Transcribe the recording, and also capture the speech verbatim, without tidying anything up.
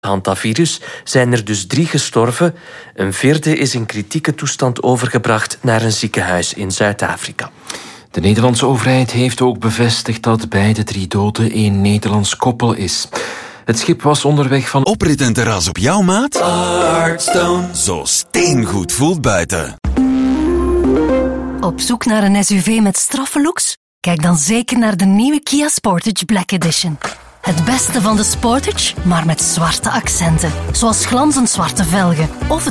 hantavirus zijn er dus drie gestorven. Een vierde is in kritieke toestand overgebracht naar een ziekenhuis in Zuid-Afrika. De Nederlandse overheid heeft ook bevestigd dat bij de drie doden een Nederlands koppel is. Het schip was onderweg van oprit en terras op jouw maat. Hearthstone. Zo steengoed voelt buiten. Op zoek naar een S U V met straffe looks? Kijk dan zeker naar de nieuwe Kia Sportage Black Edition. Het beste van de Sportage, maar met zwarte accenten. Zoals glanzend zwarte velgen of het